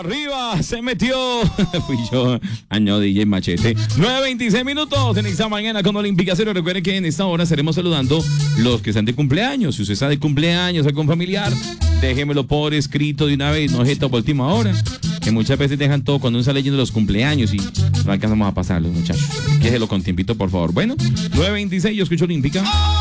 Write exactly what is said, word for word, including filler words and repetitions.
Arriba se metió. Fui yo, año D J Machete. nueve veintiséis minutos en esta mañana con Olímpica Cero. Recuerde que en esta hora estaremos saludando los que están de cumpleaños. Si usted está de cumpleaños, algún familiar, déjemelo por escrito de una vez, no es por última hora. Que muchas veces dejan todo cuando uno está leyendo los cumpleaños y no alcanzamos a pasarlos, muchachos. Quéjelo con tiempito, por favor. Bueno, nueve veintiséis, yo escucho Olímpica.